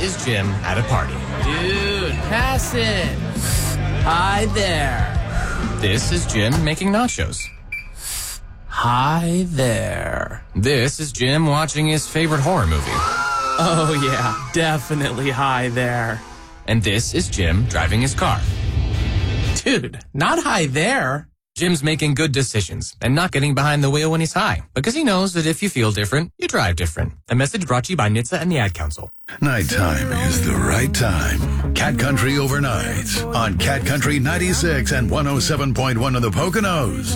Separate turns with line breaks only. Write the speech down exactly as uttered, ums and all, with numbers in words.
is Jim at a party.
Dude, pass it. Hi there.
This is Jim making nachos.
Hi there.
This is Jim watching his favorite horror movie.
Oh yeah, definitely hi there.
And this is Jim driving his car.
Dude, not hi there.
Jim's making good decisions and not getting behind the wheel when he's high, because he knows that if you feel different, you drive different. A message brought to you by N H T S A and the Ad Council.
Nighttime is the right time. Cat Country Overnight on Cat Country ninety-six and one oh seven point one of the Poconos.